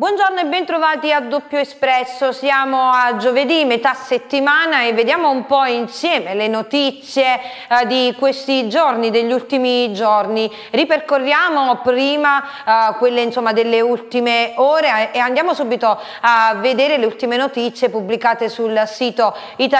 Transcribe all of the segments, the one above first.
Buongiorno e bentrovati a Doppio Espresso. Siamo a giovedì, metà settimana, e vediamo un po' insieme le notizie di questi giorni, degli ultimi giorni. Ripercorriamo prima quelle delle ultime ore e andiamo subito a vedere le ultime notizie pubblicate sul sito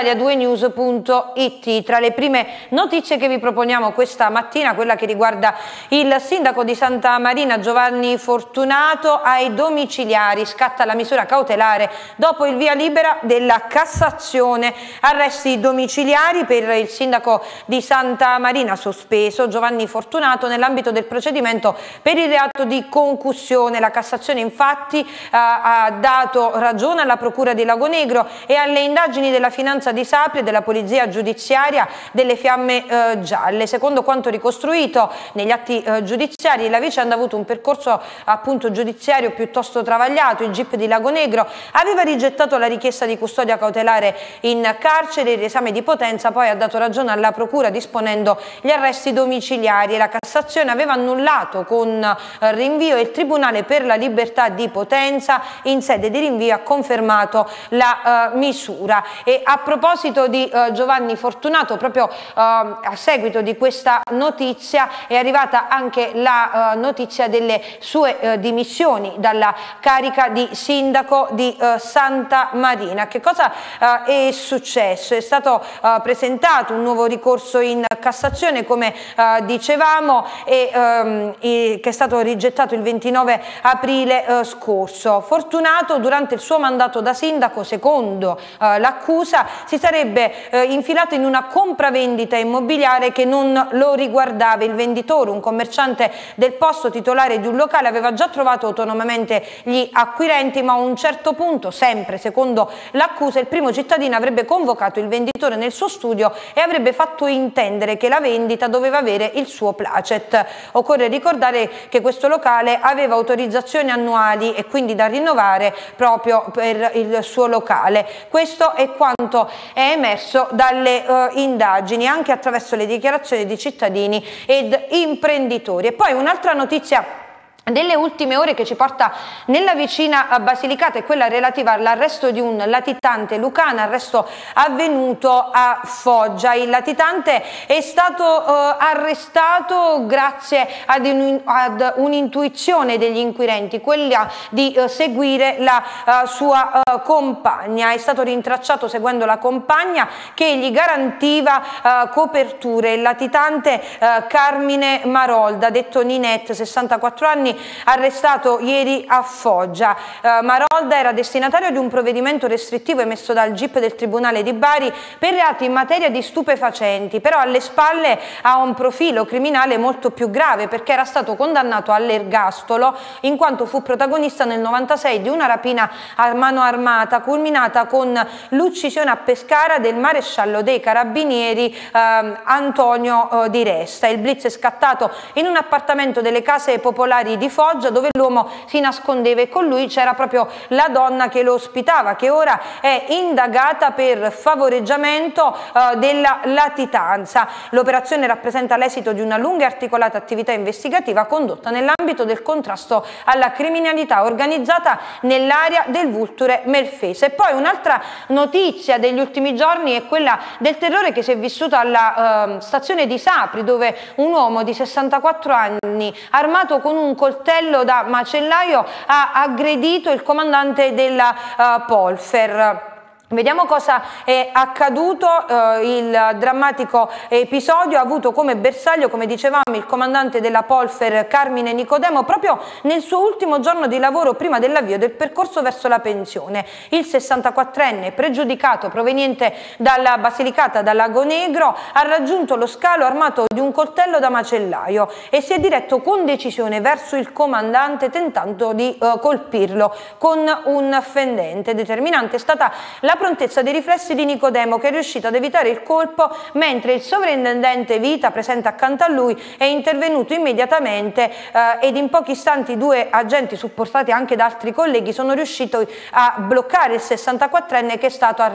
italia2news.it. Tra le prime notizie che vi proponiamo questa mattina, quella che riguarda il sindaco di Santa Marina Giovanni Fortunato. Ai domiciliari scatta la misura cautelare dopo il via libera della Cassazione. Arresti domiciliari per il sindaco di Santa Marina sospeso Giovanni Fortunato nell'ambito del procedimento per il reato di concussione. La Cassazione infatti ha dato ragione alla Procura di Lagonegro e alle indagini della Finanza di Sapri e della Polizia Giudiziaria delle Fiamme Gialle. Secondo quanto ricostruito negli atti giudiziari, la vicenda ha avuto un percorso giudiziario piuttosto travagliato. Il GIP di Lagonegro aveva rigettato la richiesta di custodia cautelare in carcere. Il riesame di Potenza poi ha dato ragione alla Procura disponendo gli arresti domiciliari, e la Cassazione aveva annullato con rinvio, e il Tribunale per la Libertà di Potenza in sede di rinvio ha confermato la misura. E a proposito di Giovanni Fortunato, proprio a seguito di questa notizia è arrivata anche la notizia delle sue dimissioni dalla carica di sindaco di Santa Marina. Che cosa è successo? È stato presentato un nuovo ricorso in Cassazione, come dicevamo, che è stato rigettato il 29 aprile scorso. Fortunato, durante il suo mandato da sindaco, secondo l'accusa, si sarebbe infilato in una compravendita immobiliare che non lo riguardava. Il venditore, un commerciante del posto titolare di un locale, aveva già trovato autonomamente gli acquirenti, ma a un certo punto, sempre secondo l'accusa, il primo cittadino avrebbe convocato il venditore nel suo studio e avrebbe fatto intendere che la vendita doveva avere il suo placet. Occorre ricordare che questo locale aveva autorizzazioni annuali e quindi da rinnovare proprio per il suo locale. Questo è quanto è emerso dalle indagini, anche attraverso le dichiarazioni di cittadini ed imprenditori. E poi un'altra notizia delle ultime ore che ci porta nella vicina Basilicata è quella relativa all'arresto di un latitante lucano, arresto avvenuto a Foggia. Il latitante è stato arrestato grazie ad un'intuizione degli inquirenti, quella di seguire la sua compagna. È stato rintracciato seguendo la compagna che gli garantiva coperture. Il latitante Carmine Marolda, detto Ninette, 64 anni, arrestato ieri a Foggia. Marolda era destinatario di un provvedimento restrittivo emesso dal GIP del Tribunale di Bari per reati in materia di stupefacenti, però alle spalle ha un profilo criminale molto più grave, perché era stato condannato all'ergastolo in quanto fu protagonista nel 96 di una rapina a mano armata culminata con l'uccisione a Pescara del maresciallo dei carabinieri Antonio Di Resta. Il blitz è scattato in un appartamento delle Case Popolari di Foggia, dove l'uomo si nascondeva, e con lui c'era proprio la donna che lo ospitava, che ora è indagata per favoreggiamento della latitanza. L'operazione rappresenta l'esito di una lunga e articolata attività investigativa condotta nell'ambito del contrasto alla criminalità organizzata nell'area del Vulture Melfese. E poi un'altra notizia degli ultimi giorni è quella del terrore che si è vissuto alla stazione di Sapri, dove un uomo di 64 anni, armato con un coltello da macellaio, ha aggredito il comandante della Polfer. Vediamo cosa è accaduto. Il drammatico episodio ha avuto come bersaglio, come dicevamo, il comandante della Polfer Carmine Nicodemo, proprio nel suo ultimo giorno di lavoro prima dell'avvio del percorso verso la pensione. Il 64enne, pregiudicato proveniente dalla Basilicata, da Lagonegro, ha raggiunto lo scalo armato di un coltello da macellaio e si è diretto con decisione verso il comandante, tentando di colpirlo con un fendente. Determinante è stata la prontezza dei riflessi di Nicodemo, che è riuscito ad evitare il colpo, mentre il sovrintendente Vita, presente accanto a lui, è intervenuto immediatamente ed in pochi istanti due agenti, supportati anche da altri colleghi, sono riusciti a bloccare il 64enne, che è stato arrestato.